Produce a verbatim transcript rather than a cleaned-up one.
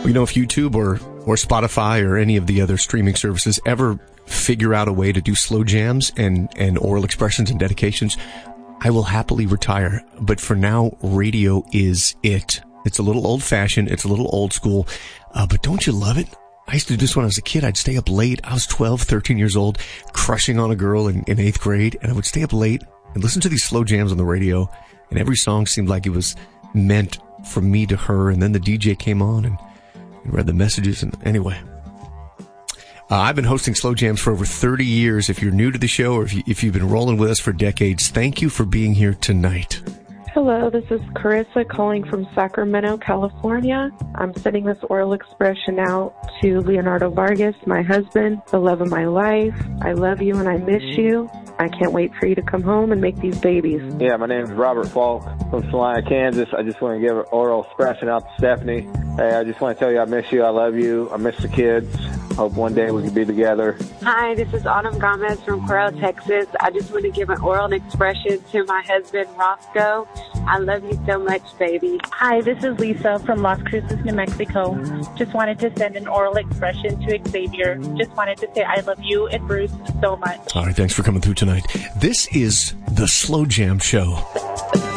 You know, if YouTube or, or Spotify or any of the other streaming services ever figure out a way to do slow jams and, and oral expressions and dedications, I will happily retire. But for now, radio is it. It's a little old-fashioned. It's a little old school. Uh, but don't you love it? I used to do this when I was a kid. I'd stay up late. I was twelve, thirteen years old, crushing on a girl in, in eighth grade. And I would stay up late and listen to these slow jams on the radio. And every song seemed like it was meant from me to her. And then the D J came on and, and read the messages. And anyway, uh, I've been hosting slow jams for over thirty years. If you're new to the show or if, you, if you've been rolling with us for decades, thank you for being here tonight. Hello, this is Carissa calling from Sacramento, California. I'm sending this oral expression out to Leonardo Vargas, my husband, the love of my life. I love you and I miss you. I can't wait for you to come home and make these babies. Yeah, my name is Robert Falk from Salina, Kansas. I just want to give an oral expression out to Stephanie. Hey, I just want to tell you I miss you. I love you. I miss the kids. Hope one day we can be together. Hi, this is Autumn Gomez from Coral, Texas. I just want to give an oral expression to my husband, Roscoe. I love you so much, baby. Hi, this is Lisa from Las Cruces, New Mexico. Just wanted to send an oral expression to Xavier. Just wanted to say I love you and Bruce so much. All right, thanks for coming through tonight. This is the Slow Jam Show.